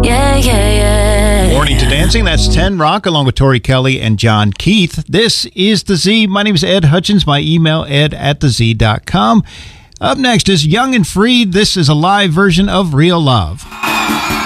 Yeah, yeah, yeah. Morning to Dancing. That's 10 Rock along with Tori Kelly and John Keith. This is The Z. My name is Ed Hutchins. My email, ed@thez.com. Up next is Young and Free. This is a live version of Real Love.